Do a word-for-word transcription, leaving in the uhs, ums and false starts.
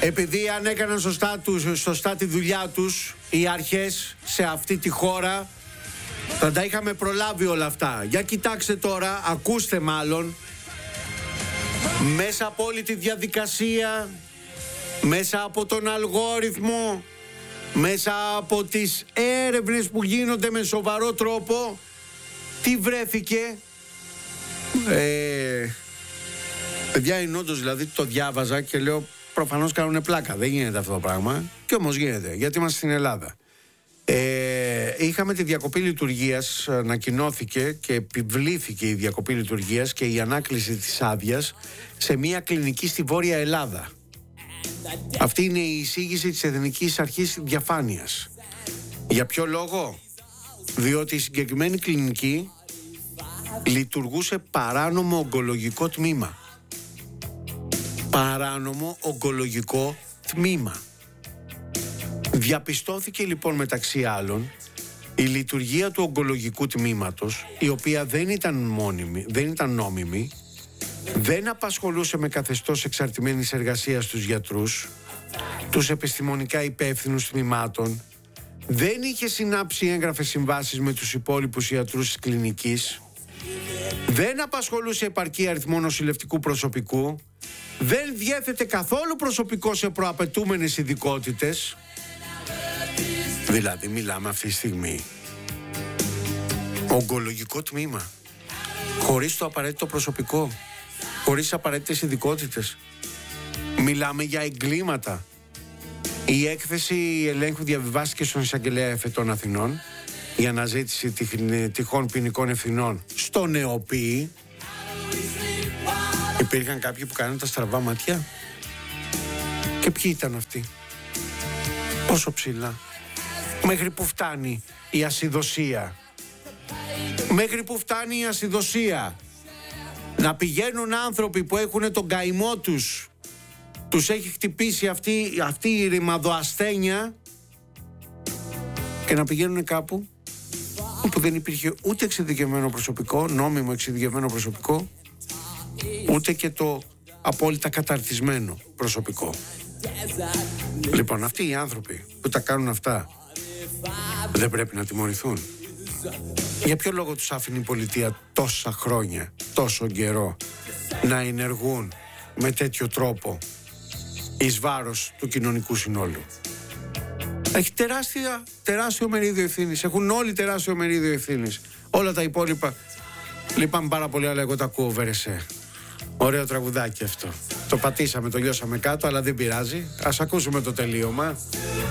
επειδή αν έκαναν σωστά, τους, σωστά τη δουλειά τους οι αρχές σε αυτή τη χώρα, θα τα είχαμε προλάβει όλα αυτά. Για κοιτάξτε τώρα, ακούστε μάλλον, μέσα από όλη τη διαδικασία, μέσα από τον αλγόριθμο, μέσα από τις έρευνες που γίνονται με σοβαρό τρόπο, τι βρέθηκε? Ε, παιδιά, είναι όντως, δηλαδή το διάβαζα και λέω προφανώς κάνουνε πλάκα, δεν γίνεται αυτό το πράγμα, και όμως γίνεται, γιατί είμαστε στην Ελλάδα. Ε, είχαμε τη διακοπή λειτουργίας, ανακοινώθηκε και επιβλήθηκε η διακοπή λειτουργίας και η ανάκληση της άδειας σε μια κλινική στη Βόρεια Ελλάδα. Αυτή είναι η εισήγηση της Εθνικής Αρχής Διαφάνειας. Για ποιο λόγο? Διότι η συγκεκριμένη κλινική λειτουργούσε παράνομο ογκολογικό τμήμα. Παράνομο ογκολογικό τμήμα. Διαπιστώθηκε λοιπόν μεταξύ άλλων η λειτουργία του ογκολογικού τμήματος, η οποία δεν ήταν μόνιμη, δεν ήταν νόμιμη, δεν απασχολούσε με καθεστώς εξαρτημένης εργασίας τους γιατρούς, τους επιστημονικά υπεύθυνους τμήματων, δεν είχε συνάψει έγγραφες συμβάσεις με τους υπόλοιπους ιατρούς της κλινικής, δεν απασχολούσε επαρκή αριθμό νοσηλευτικού προσωπικού, δεν διέθετε καθόλου προσωπικό σε προαπαιτούμενες ειδικότητες. Δηλαδή μιλάμε αυτή τη στιγμή ογκολογικό τμήμα, χωρίς το απαραίτητο προσωπικό, χωρίς απαραίτητες ειδικότητες. Μιλάμε για εγκλήματα. Η έκθεση ελέγχου διαβιβάστηκε στον εισαγγελέα εφετών Αθηνών για αναζήτηση τυχόν ποινικών ευθυνών στον ΕΟΠΗ. Υπήρχαν κάποιοι που κάνουν τα στραβά μάτια. Και ποιοι ήταν αυτοί? Πόσο ψηλά? Μέχρι που φτάνει η ασυδοσία? Μέχρι που φτάνει η ασυδοσία? Να πηγαίνουν άνθρωποι που έχουν τον καημό τους, τους έχει χτυπήσει αυτή, αυτή η ρημαδοασθένεια, και να πηγαίνουν κάπου όπου δεν υπήρχε ούτε εξειδικευμένο προσωπικό, νόμιμο εξειδικευμένο προσωπικό, ούτε και το απόλυτα καταρτισμένο προσωπικό. Λοιπόν, αυτοί οι άνθρωποι που τα κάνουν αυτά δεν πρέπει να τιμωρηθούν? Για ποιο λόγο τους άφηνε η πολιτεία τόσα χρόνια, τόσο καιρό, να ενεργούν με τέτοιο τρόπο εις βάρος του κοινωνικού συνόλου? Έχει τεράστια, τεράστιο μερίδιο ευθύνης. Έχουν όλοι τεράστιο μερίδιο ευθύνης. Όλα τα υπόλοιπα λυπάμαι πάρα πολύ, αλλά εγώ τα ακούω βερεσέ. Ωραίο τραγουδάκι αυτό. Το πατήσαμε, το λιώσαμε κάτω, αλλά δεν πειράζει. Ας ακούσουμε το τελείωμα.